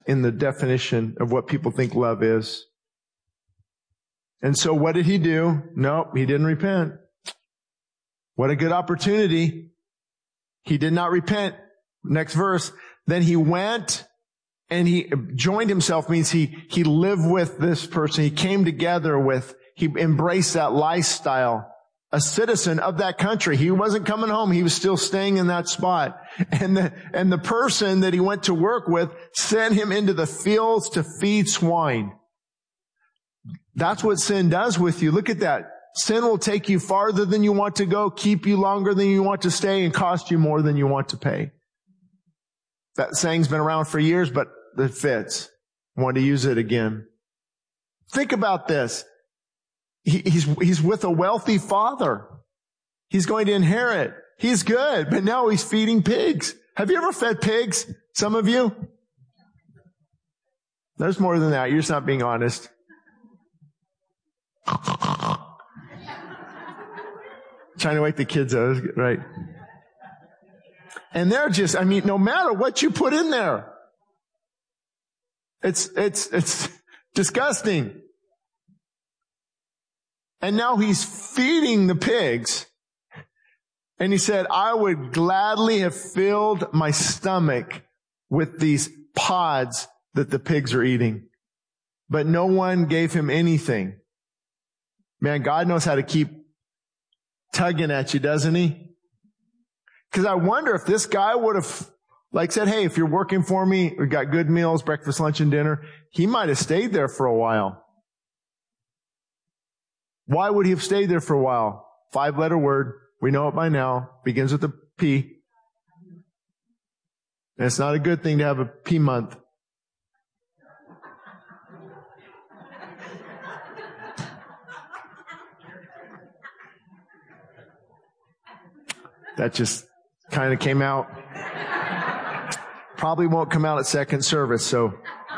in the definition of what people think love is. And so what did he do? Nope, he didn't repent. What a good opportunity. He did not repent. Next verse. Then he went and he joined himself, means he lived with this person. He came together with, he embraced that lifestyle. A citizen of that country. He wasn't coming home. He was still staying in that spot. And the person that he went to work with sent him into the fields to feed swine. That's what sin does with you. Look at that. Sin will take you farther than you want to go, keep you longer than you want to stay, and cost you more than you want to pay. That saying's been around for years, but it fits. I want to use it again. Think about this. He's with a wealthy father. He's going to inherit. He's good, but now he's feeding pigs. Have you ever fed pigs? Some of you? There's more than that. You're just not being honest. Trying to wake the kids up, right? And they're just, no matter what you put in there, it's disgusting. And now he's feeding the pigs. And he said, I would gladly have filled my stomach with these pods that the pigs are eating. But no one gave him anything. Man, God knows how to keep tugging at you, doesn't he? Because I wonder if this guy would have said, hey, if you're working for me, we've got good meals, breakfast, lunch, and dinner. He might have stayed there for a while. Why would he have stayed there for a while? 5-letter word. We know it by now. Begins with a P. And it's not a good thing to have a P month. That just kind of came out. Probably won't come out at second service, so.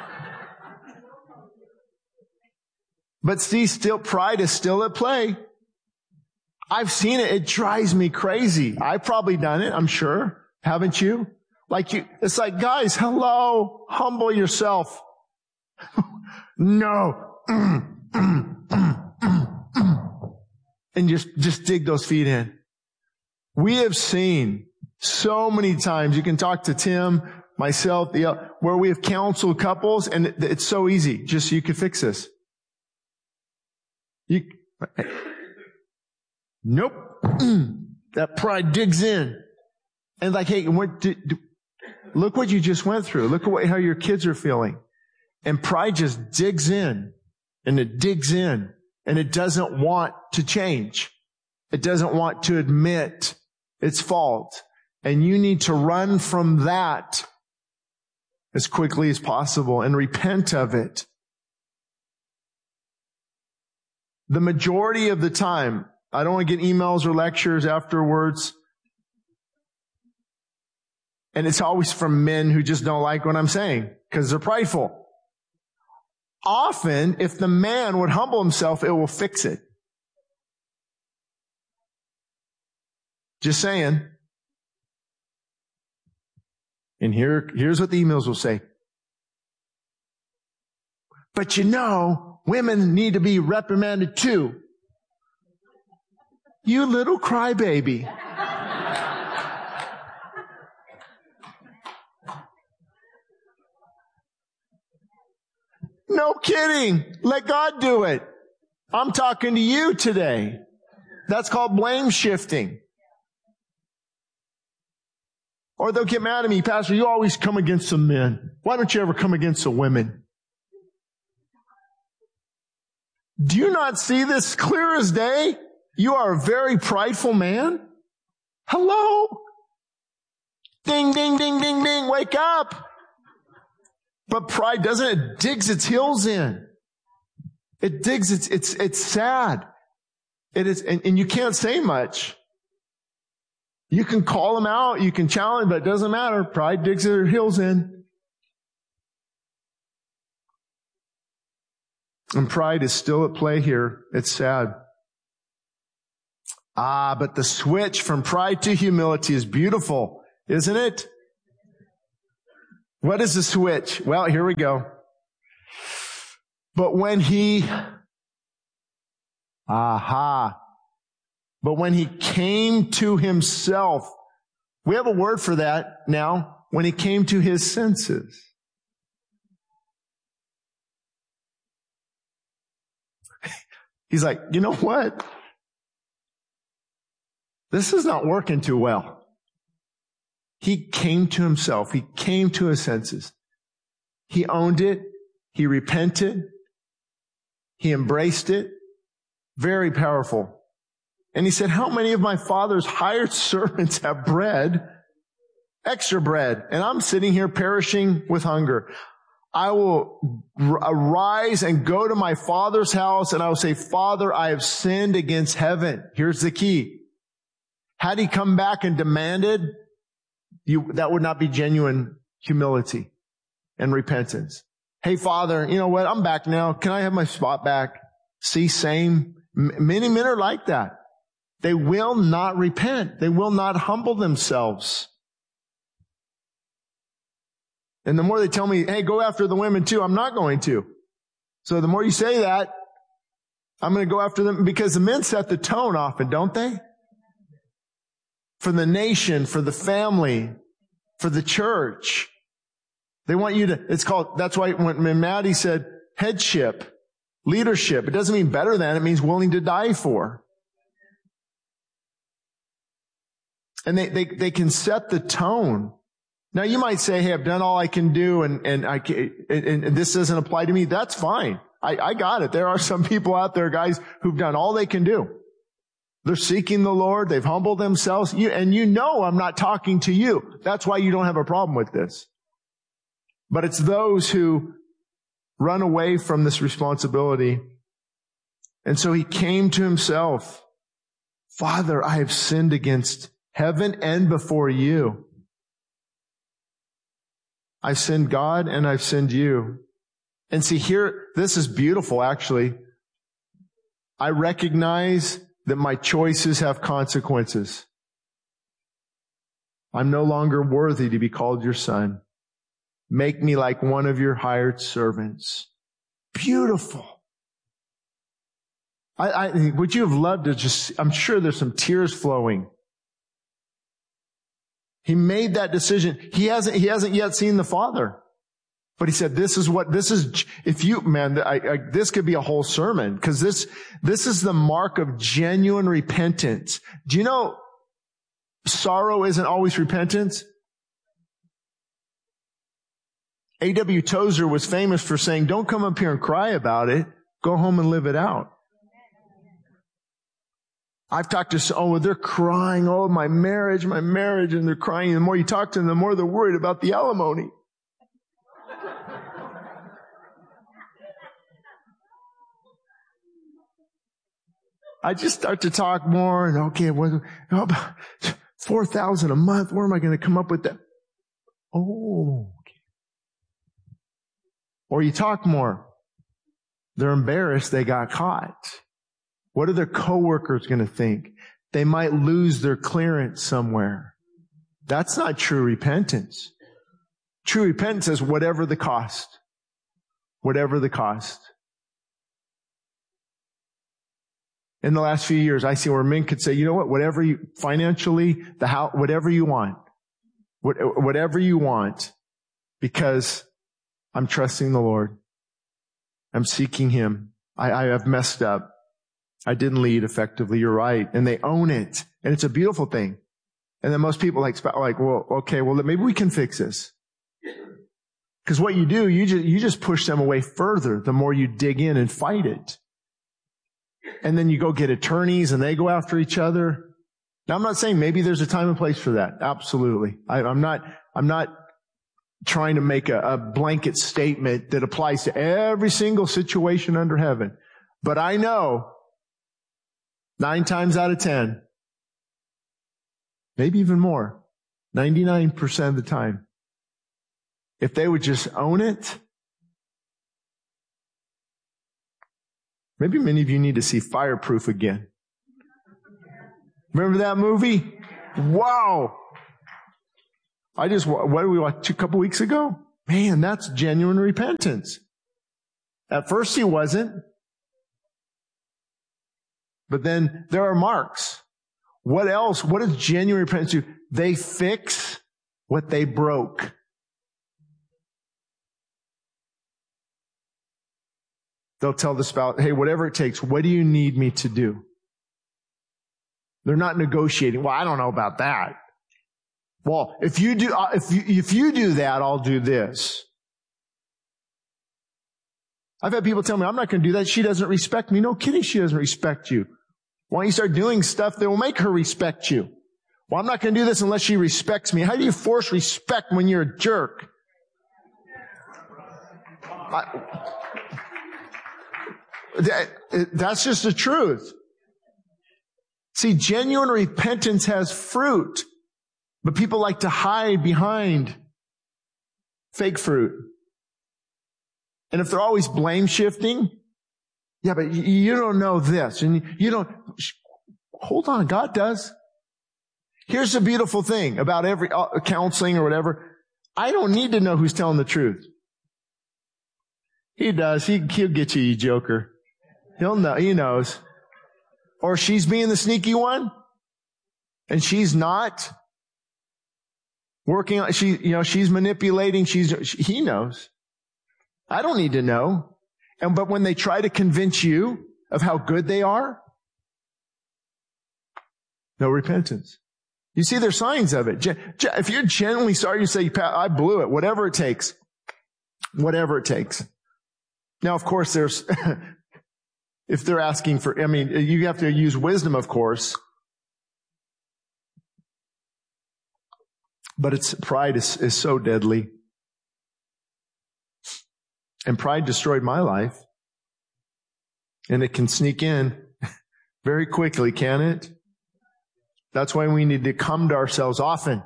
But see, pride is still at play. I've seen it. It drives me crazy. I've probably done it, I'm sure. Haven't you? It's like, guys, hello, humble yourself. No. And just dig those feet in. We have seen so many times, you can talk to Tim, myself, where we have counseled couples, and it's so easy. Just, you could fix this. Nope. That pride digs in. And hey, look what you just went through. Look at how your kids are feeling. And pride just digs in. And it digs in. And it doesn't want to change. It doesn't want to admit its fault. And you need to run from that as quickly as possible and repent of it. The majority of the time, I don't want to get emails or lectures afterwards. And it's always from men who just don't like what I'm saying because they're prideful. Often, if the man would humble himself, it will fix it. Just saying. And here's what the emails will say. But women need to be reprimanded too. You little crybaby. No kidding. Let God do it. I'm talking to you today. That's called blame shifting. Or they'll get mad at me, Pastor, you always come against the men. Why don't you ever come against the women? Do you not see this clear as day? You are a very prideful man. Hello? Ding, ding, ding, ding, ding. Wake up. But pride, doesn't it? Digs its heels in. It digs, it's sad. It is, and you can't say much. You can call them out, you can challenge, but it doesn't matter. Pride digs their heels in. And pride is still at play here. It's sad. But the switch from pride to humility is beautiful, isn't it? What is the switch? Well, here we go. But when he came to himself, we have a word for that now, when he came to his senses. He's like, you know what? This is not working too well. He came to himself. He came to his senses. He owned it. He repented. He embraced it. Very powerful. And he said, how many of my father's hired servants have bread, extra bread, and I'm sitting here perishing with hunger? I will arise and go to my father's house, and I will say, Father, I have sinned against heaven. Here's the key. Had he come back and demanded, that would not be genuine humility and repentance. Hey, Father, you know what? I'm back now. Can I have my spot back? See, same. Many men are like that. They will not repent. They will not humble themselves. And the more they tell me, hey, go after the women too, I'm not going to. So the more you say that, I'm going to go after them, because the men set the tone often, don't they? For the nation, for the family, for the church. They want you to, that's why when Maddie said headship, leadership, it doesn't mean better than, it means willing to die for. And they can set the tone. Now you might say, hey, I've done all I can do and this doesn't apply to me. That's fine. I got it. There are some people out there, guys, who've done all they can do. They're seeking the Lord. They've humbled themselves. And you know I'm not talking to you. That's why you don't have a problem with this. But it's those who run away from this responsibility. And so he came to himself. Father, I have sinned against heaven and before you. I've sinned God and I've sinned you. And see here, this is beautiful actually. I recognize that my choices have consequences. I'm no longer worthy to be called your son. Make me like one of your hired servants. Beautiful. Would you have loved to I'm sure there's some tears flowing. He made that decision. He hasn't yet seen the Father. But he said, this could be a whole sermon, because this is the mark of genuine repentance. Do you know sorrow isn't always repentance? A.W. Tozer was famous for saying, don't come up here and cry about it. Go home and live it out. I've talked to they're crying, my marriage, and they're crying. The more you talk to them, the more they're worried about the alimony. I just start to talk more, and okay, about $4,000 a month. Where am I going to come up with that? Oh, okay. Or you talk more. They're embarrassed they got caught. What are their coworkers going to think? They might lose their clearance somewhere. That's not true repentance. True repentance is whatever the cost. Whatever the cost. In the last few years, I see where men could say, you know what, whatever you, financially, the house, whatever you want, because I'm trusting the Lord. I'm seeking Him. I have messed up. I didn't lead effectively. You're right. And they own it. And it's a beautiful thing. And then most people maybe we can fix this. Because what you do, you just push them away further the more you dig in and fight it. And then you go get attorneys and they go after each other. Now I'm not saying maybe there's a time and place for that. Absolutely. I'm not trying to make a blanket statement that applies to every single situation under heaven. But I know 9 times out of 10, maybe even more, 99% of the time, if they would just own it, maybe many of you need to see Fireproof again. Remember that movie? Wow! What did we watch a couple weeks ago? Man, that's genuine repentance. At first he wasn't. But then there are marks. What else? What does genuine repentance do? They fix what they broke. They'll tell the spouse, hey, whatever it takes, what do you need me to do? They're not negotiating. Well, I don't know about that. Well, if you do that, I'll do this. I've had people tell me, I'm not going to do that. She doesn't respect me. No kidding, she doesn't respect you. Why don't you start doing stuff that will make her respect you? Well, I'm not going to do this unless she respects me. How do you force respect when you're a jerk? That's just the truth. See, genuine repentance has fruit, but people like to hide behind fake fruit. And if they're always blame shifting, yeah, but you don't know this, and you don't, hold on, God does. Here's the beautiful thing about every counseling or whatever. I don't need to know who's telling the truth. He does. He'll get you, you joker. He'll know. He knows. Or she's being the sneaky one, and she's not working on, she's manipulating, he knows. I don't need to know. But when they try to convince you of how good they are, no repentance. You see, there's signs of it. If you're genuinely sorry, you say, I blew it, whatever it takes. Whatever it takes. Now, of course, there's, if they're asking for, you have to use wisdom, of course. But pride is so deadly. And pride destroyed my life. And it can sneak in very quickly, can it? That's why we need to come to ourselves often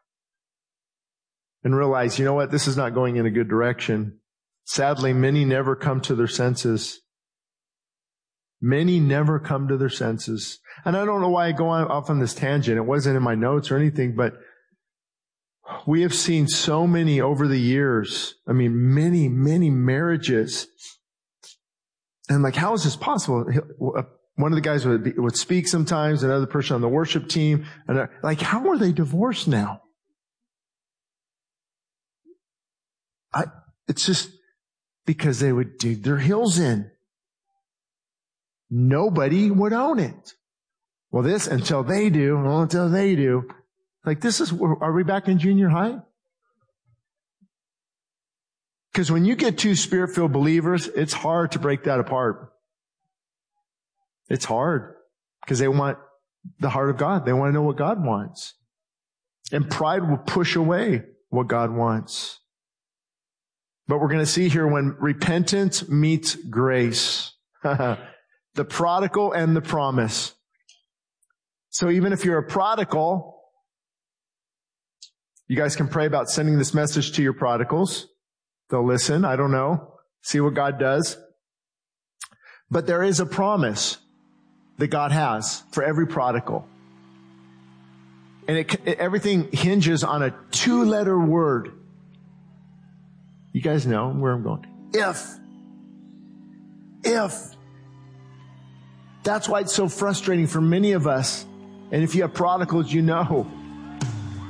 and realize, you know what, this is not going in a good direction. Sadly, many never come to their senses. Many never come to their senses. And I don't know why I go off on this tangent. It wasn't in my notes or anything, but we have seen so many over the years. Many, many marriages. And like, how is this possible? One of the guys would speak sometimes, another person on the worship team. And like, how are they divorced now? It's just because they would dig their heels in. Nobody would own it. Well, this until they do. Like, are we back in junior high? Because when you get two spirit-filled believers, it's hard to break that apart. It's hard because they want the heart of God. They want to know what God wants. And pride will push away what God wants. But we're going to see here when repentance meets grace. The prodigal and the promise. So even if you're a prodigal, you guys can pray about sending this message to your prodigals. They'll listen. I don't know. See what God does. But there is a promise that God has for every prodigal. And everything hinges on a 2-letter word. You guys know where I'm going. If. That's why it's so frustrating for many of us. And if you have prodigals, you know.